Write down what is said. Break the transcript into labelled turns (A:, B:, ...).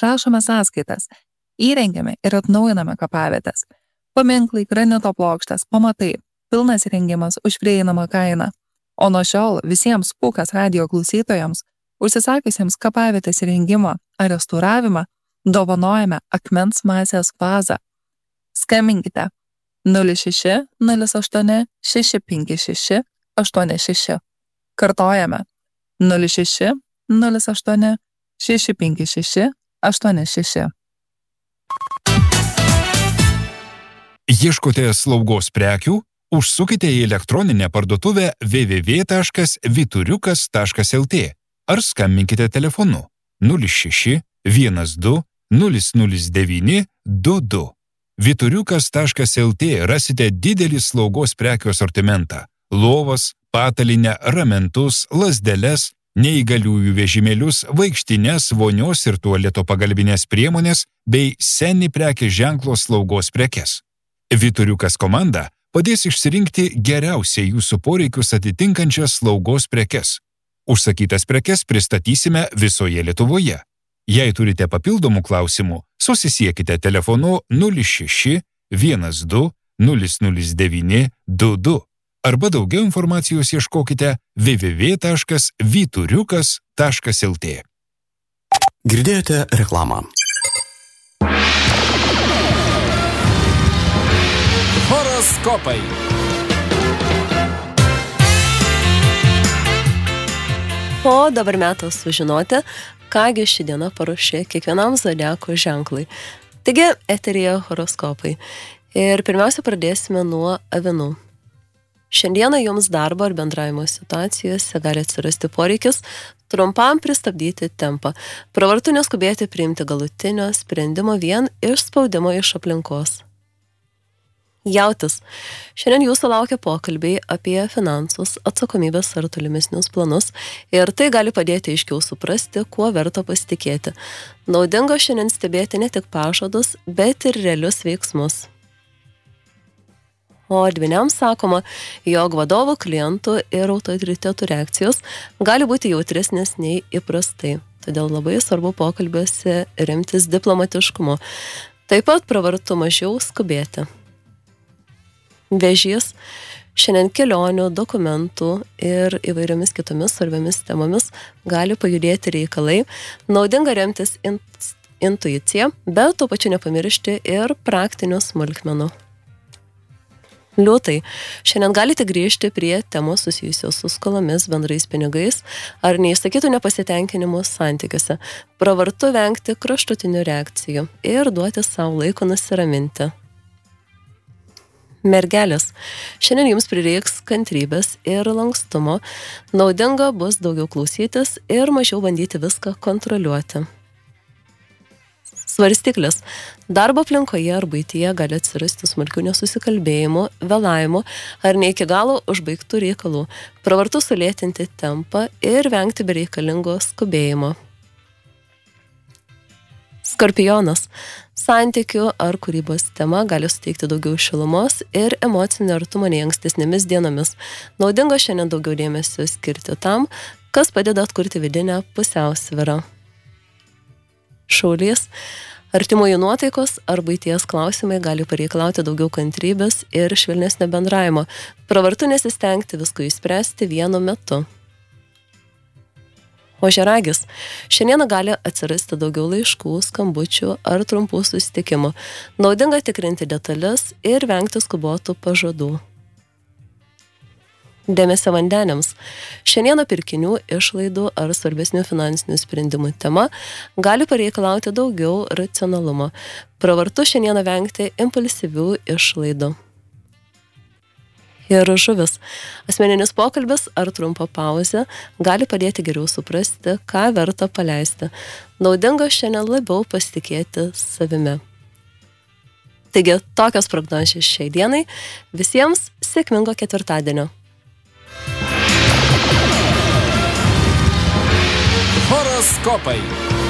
A: išrašome sąskaitas, įrengiame ir atnaujiname kapavietės. Paminklai, granito plokštės, pamatai, pilnas įrengimas už prieinamą kainą. O nuo šiol visiems Pūkas radijo klausytojams, užsisakiusiems kapavietės įrengimą ar restauravimą, dovanojame akmens masės vazą. Skambinkite 06 08 656 86. Kartojame 06 08 656 86.
B: Ieškote slaugos prekių? Užsukite į elektroninę parduotuvę www.vituriukas.lt ar skambinkite telefonu 06 12 009 22. Vituriukas.lt rasite didelį slaugos prekių asortimentą – lovas, patalinę, ramentus, lazdeles, neįgaliųjų vežimėlius, vaikštines, vonios ir tualeto pagalbinės priemonės bei seni prekės ženklo slaugos prekes. Vituriukas komanda padės išsirinkti geriausiai jūsų poreikius atitinkančias slaugos prekes. Užsakytas prekes pristatysime visoje Lietuvoje. Jei turite papildomų klausimų, susisiekite telefonu 06 12 009 22 arba daugiau informacijos ieškokite www.vituriukas.lt.
C: Girdėjote reklamą.
D: Horoskopai.
E: O dabar metas sužinoti, kągi ši diena paruošė kiekvienam zodiako ženklui. Taigi, eteryje horoskopai. Ir pirmiausia pradėsime nuo avinų. Šiandieną jums darbo ar bendravimo situacijose gali atsirasti poreikis trumpam pristabdyti tempą. Pravartu neskubėti priimti galutinio sprendimo vien iš spaudimo iš aplinkos. Jautis. Šiandien jūsų laukia pokalbiai apie finansus, atsakomybės ar tolimesnius planus ir tai gali padėti aiškiau suprasti, kuo verta pasitikėti. Naudinga šiandien stebėti ne tik pažadus, bet ir realius veiksmus. O dvyniams sakoma, jog vadovų, klientų ir autoritetų reakcijos gali būti jautresnės nei įprastai. Todėl labai svarbu pokalbiuose remtis diplomatiškumu. Taip pat pravartu mažiau skubėti. Vėžys. Šiandien kelionių, dokumentų ir įvairiomis kitomis svarbiomis temomis gali pajudėti reikalai. Naudinga remtis intuicija, bet tuo pačiu nepamiršti ir praktinių smulkmenų. Liūtai. Šiandien galite grįžti prie temos susijusios su skolomis, bendrais pinigais ar neišsakytų nepasitenkinimų santykiuose. Pravartu vengti kraštutinių reakcijų ir duoti savo laiko nusiraminti. Mergelės. Šiandien jums prireiks kantrybės ir lankstumo. Naudinga bus daugiau klausytis ir mažiau bandyti viską kontroliuoti. Svarstyklės. Darbo aplinkoje ar buityje gali atsirasti smulkių nesusikalbėjimų, vėlavimų ar ne iki galo užbaigtų reikalų. Pravartu sulėtinti tempą ir vengti bereikalingo skubėjimo. Skorpionas. Santykių ar kūrybos tema gali suteikti daugiau šilumos ir emocinio artumo nei ankstesnėmis dienomis. Naudinga šiandien daugiau dėmesio skirti tam, kas padeda atkurti vidinę pusiausvyrą. Šaulys. Artimųjų nuotaikos ar buities klausimai gali pareikalauti daugiau kantrybės ir švelnesnio bendravimo. Pravartu nesistengti visko išspręsti vienu metu. Ožiaragis. Šiandieną gali atsirasti daugiau laiškų, skambučių ar trumpų susitikimų. Naudinga tikrinti detalės ir vengti skubotų pažadų. Dėmesio vandeniams. Šiandieną pirkinių, išlaidų ar svarbesnių finansinių sprendimų tema gali pareikalauti daugiau racionalumo. Pravartu šiandieną vengti impulsyvių išlaidų. Ir žuvis. Asmeninis pokalbis ar trumpa pauzė gali padėti geriau suprasti, ką verta paleisti. Naudinga šiandien labiau pasitikėti savimi. Taigi, tokios prognozės šiai dienai. Visiems sėkmingo ketvirtadienio.
D: Horoskopai.